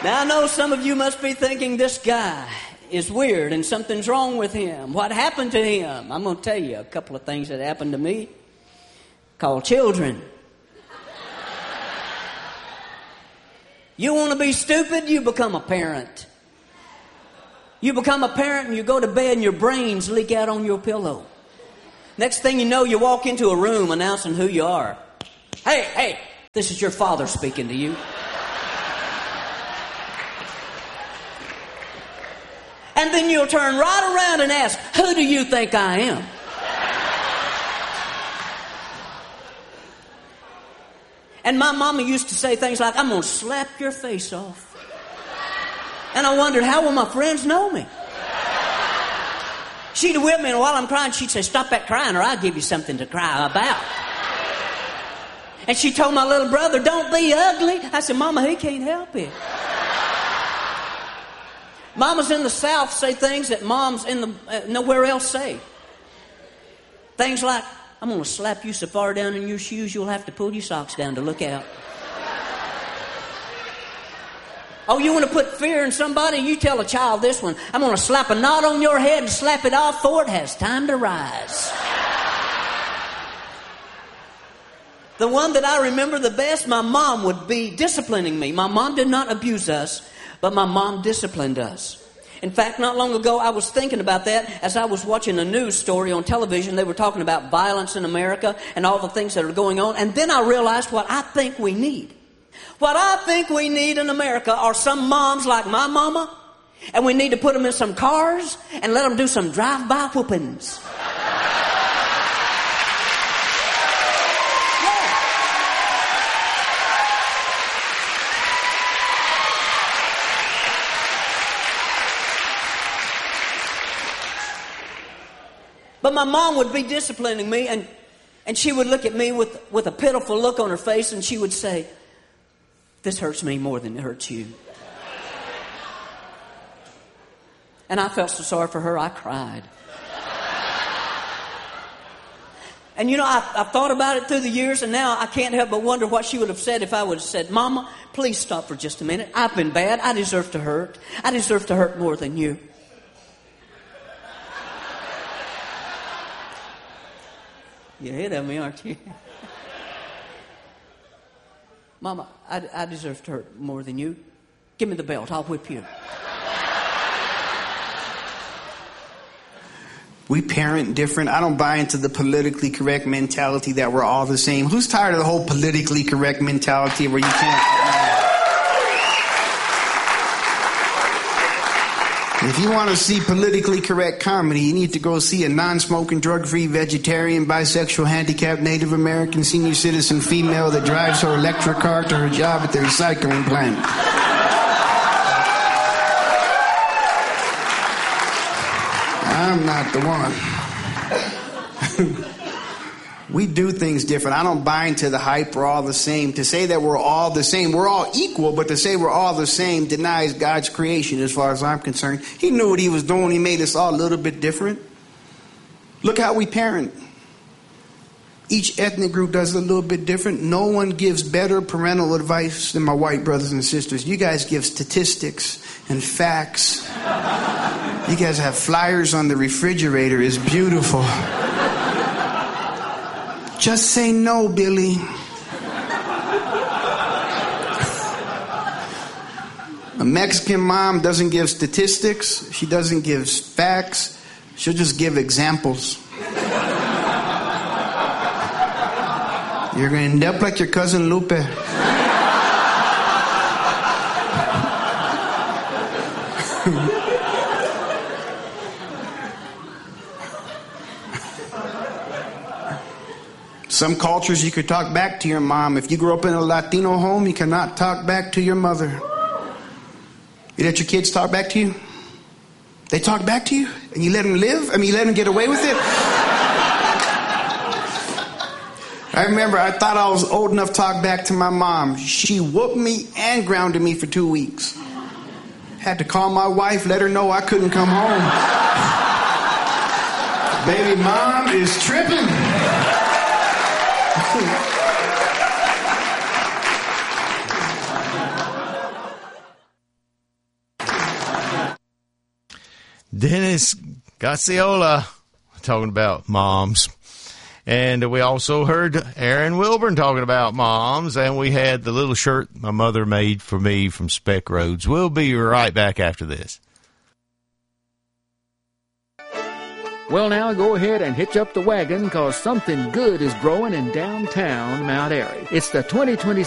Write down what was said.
Now, I know some of you must be thinking this guy is weird and something's wrong with him. What happened to him? I'm going to tell you a couple of things that happened to me called children. You want to be stupid? You become a parent. You become a parent and you go to bed and your brains leak out on your pillow. Next thing you know, you walk into a room announcing who you are. Hey, this is your father speaking to you. And then you'll turn right around and ask, who do you think I am? And my mama used to say things like, I'm going to slap your face off. And I wondered, how will my friends know me? She'd whip me, and while I'm crying, she'd say, stop that crying or I'll give you something to cry about. And she told my little brother, don't be ugly. I said, Mama, he can't help it. Mamas in the South say things that moms in the nowhere else say. Things like, I'm going to slap you so far down in your shoes you'll have to pull your socks down to look out. Oh, you want to put fear in somebody? You tell a child this one. I'm going to slap a knot on your head and slap it off before it has time to rise. The one that I remember the best, my mom would be disciplining me. My mom did not abuse us, but my mom disciplined us. In fact, not long ago, I was thinking about that as I was watching a news story on television. They were talking about violence in America and all the things that are going on. And then I realized what I think we need. What I think we need in America are some moms like my mama, and we need to put them in some cars and let them do some drive-by whoopings. But my mom would be disciplining me, and she would look at me with a pitiful look on her face, and she would say, this hurts me more than it hurts you. And I felt so sorry for her, I cried. And you know, I've thought about it through the years, and now I can't help but wonder what she would have said if I would have said, Mama, please stop for just a minute. I've been bad. I deserve to hurt. I deserve to hurt more than you. You're ahead of me, aren't you? Mama, I deserve to hurt more than you. Give me the belt. I'll whip you. We parent different. I don't buy into the politically correct mentality that we're all the same. Who's tired of the whole politically correct mentality where you can't... If you want to see politically correct comedy, you need to go see a non-smoking, drug-free, vegetarian, bisexual, handicapped, Native American, senior citizen female that drives her electric car to her job at the recycling plant. I'm not the one. We do things different. I don't buy into the hype, we're all the same. To say that we're all the same, we're all equal, but to say we're all the same denies God's creation as far as I'm concerned. He knew what he was doing. He made us all a little bit different. Look how we parent. Each ethnic group does it a little bit different. No one gives better parental advice than my white brothers and sisters. You guys give statistics and facts. You guys have flyers on the refrigerator. It's beautiful. Just say no, Billy. A Mexican mom doesn't give statistics. She doesn't give facts. She'll just give examples. You're going to end up like your cousin Lupe. Some cultures you could talk back to your mom. If you grew up in a Latino home, you cannot talk back to your mother. You let your kids talk back to you? They talk back to you? And you let them live? I mean, you let them get away with it? I remember I thought I was old enough to talk back to my mom. She whooped me and grounded me for 2 weeks. Had to call my wife, let her know I couldn't come home. Baby mom is tripping. Ooh. Dennis Gacciola talking about moms. And we also heard Aaron Wilburn talking about moms. And we had the little shirt my mother made for me from Spec Roads. We'll be right back after this. Well, now go ahead and hitch up the wagon, because something good is growing in downtown Mount Airy. It's the 2020